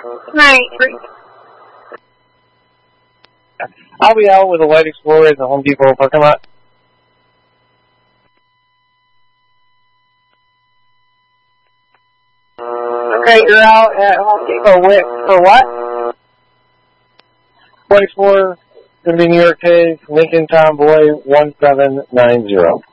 Right. I'll be out with a Light Explorer at the Home Depot parking lot. Okay, you're out at Home Depot for what? Light Explorer, going to be New York Cave, Lincoln Tomboy 1790.